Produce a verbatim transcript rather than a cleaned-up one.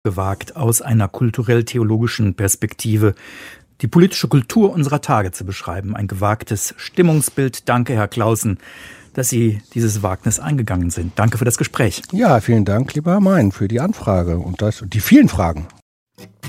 gewagt, aus einer kulturell-theologischen Perspektive die politische Kultur unserer Tage zu beschreiben. Ein gewagtes Stimmungsbild. Danke, Herr Clausen, dass Sie dieses Wagnis eingegangen sind. Danke für das Gespräch. Ja, vielen Dank, lieber Herr Mein, für die Anfrage und, das, und die vielen Fragen.